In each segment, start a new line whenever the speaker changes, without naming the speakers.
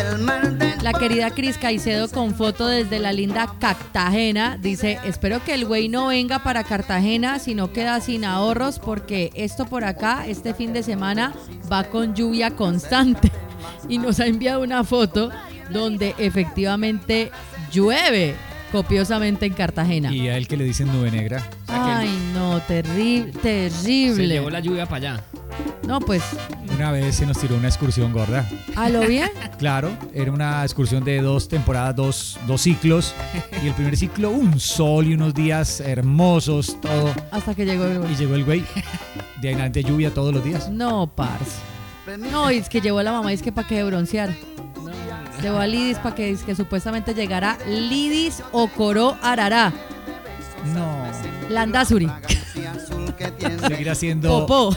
La querida Cris Caicedo con foto desde la linda Cartagena dice: espero que el güey no venga para Cartagena si no queda sin ahorros, porque esto por acá este fin de semana va con lluvia constante. Y nos ha enviado una foto donde efectivamente llueve copiosamente en Cartagena.
Y a él que le dicen nube negra.
Ay, no, terrible.
Se llevó la lluvia para allá.
No, pues.
Una vez se nos tiró una excursión gorda.
¿A lo bien?
Claro, era una excursión de 2 temporadas, dos ciclos. Y el primer ciclo, un sol y unos días hermosos, todo.
Hasta que llegó el güey.
Y llegó el güey. De ahí en adelante lluvia todos los días.
No, parce. No, y es que llevó a la mamá, es que para que broncear. Llevó a Lidis para que supuestamente llegara Lidis Ocoró Arará.
No.
Landazuri.
Seguirá siendo
Popó.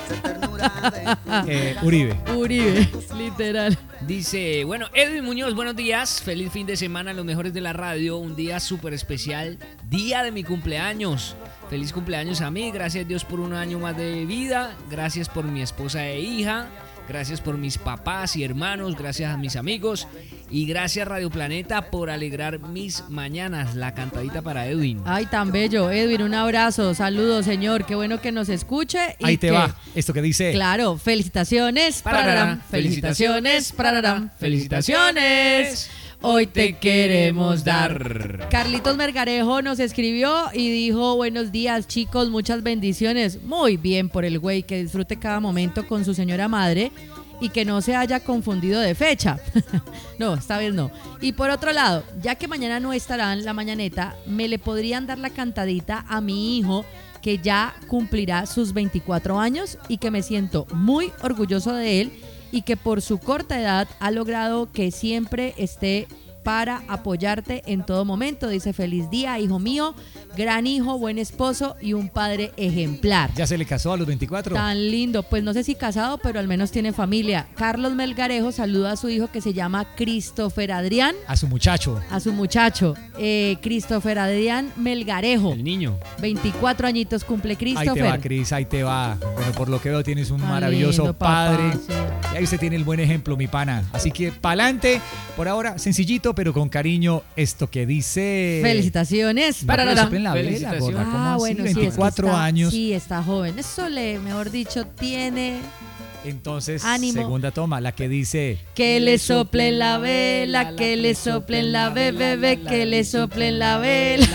Uribe,
literal.
Dice, bueno, Edwin Muñoz, buenos días. Feliz fin de semana, los mejores de la radio. Un día súper especial, día de mi cumpleaños. Feliz cumpleaños a mí, gracias a Dios por un año más de vida. Gracias por mi esposa e hija. Gracias por mis papás y hermanos, gracias a mis amigos y gracias Radio Planeta por alegrar mis mañanas. La cantadita para Edwin.
Ay, tan bello. Edwin, un abrazo, saludos, señor. Qué bueno que nos escuche.
Ahí te va, esto que dice.
Claro, felicitaciones, pararam, felicitaciones, pararam, felicitaciones. Hoy te queremos dar. Carlitos Mergarejo nos escribió y dijo: buenos días, chicos, muchas bendiciones. Muy bien por el güey, que disfrute cada momento con su señora madre y que no se haya confundido de fecha. No, esta vez no. Y por otro lado, ya que mañana no estarán la mañaneta, me le podrían dar la cantadita a mi hijo, que ya cumplirá sus 24 años y que me siento muy orgulloso de él, y que por su corta edad ha logrado que siempre esté para apoyarte en todo momento. Dice: feliz día, hijo mío, gran hijo, buen esposo y un padre ejemplar.
¿Ya se le casó a los 24?
Tan lindo, pues no sé si casado, pero al menos tiene familia. Carlos Melgarejo saluda a su hijo, que se llama Christopher Adrián.
A su muchacho.
Christopher Adrián Melgarejo.
El niño.
24 añitos cumple Christopher.
Ahí te va, Cris, ahí te va. Bueno, por lo que veo tienes un
Tan
maravilloso
lindo, papá,
padre.
sí.
Y ahí usted tiene el buen ejemplo, mi pana. Así que pa'lante. Por ahora, sencillito, pero con cariño, esto que dice.
Felicitaciones.
Felicitaciones.
¿Cómo
Bueno,
así? 24
está,
años.
Sí, está joven. Eso mejor dicho, tiene.
Entonces,
ánimo.
Segunda toma, la que dice:
Que le soplen la vela, que le soplen la bebé, que le soplen la vela.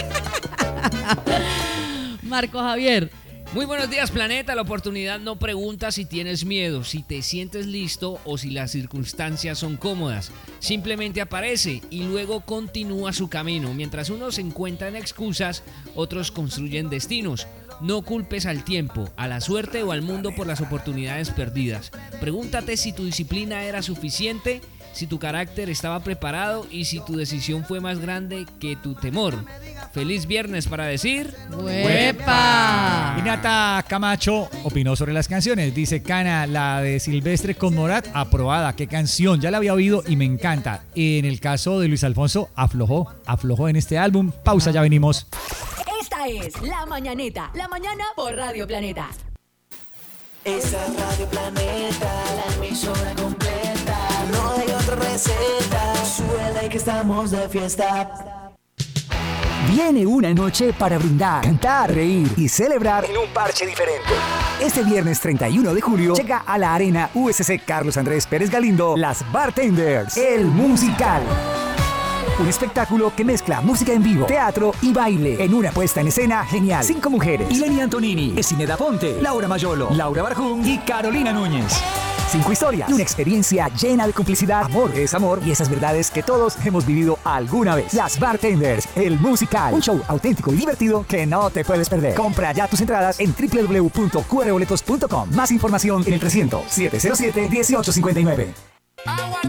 Marco Javier.
Muy buenos días, Planeta. La oportunidad no pregunta si tienes miedo, si te sientes listo o si las circunstancias son cómodas. Simplemente aparece y luego continúa su camino. Mientras unos encuentran excusas, otros construyen destinos. No culpes al tiempo, a la suerte o al mundo por las oportunidades perdidas. Pregúntate si tu disciplina era suficiente, si tu carácter estaba preparado y si tu decisión fue más grande que tu temor. Feliz viernes para decir...
¡Huepa!
Inata Camacho opinó sobre las canciones. Dice: Cana, la de Silvestre con Morat, aprobada. ¿Qué canción? Ya la había oído y me encanta. En el caso de Luis Alfonso, aflojó en este álbum. Pausa, ya venimos.
Esta es La Mañaneta, la mañana por Radio Planeta.
Esa es Radio Planeta, la emisora completa. No hay otra receta, suele que estamos de fiesta.
Viene una noche para brindar, cantar, reír y celebrar en un parche diferente. Este viernes 31 de julio llega a la Arena USC Carlos Andrés Pérez Galindo Las Bartenders, el musical. Un espectáculo que mezcla música en vivo, teatro y baile en una puesta en escena genial. 5 mujeres: Ilenia Antonini, Esineda Ponte, Laura Mayolo, Laura Barjún y Carolina Núñez. 5 historias y una experiencia llena de complicidad, amor, desamor y esas verdades que todos hemos vivido alguna vez. Las Bartenders, el musical. Un show auténtico y divertido que no te puedes perder. Compra ya tus entradas en www.qrboletos.com. Más información en el 300-707-1859.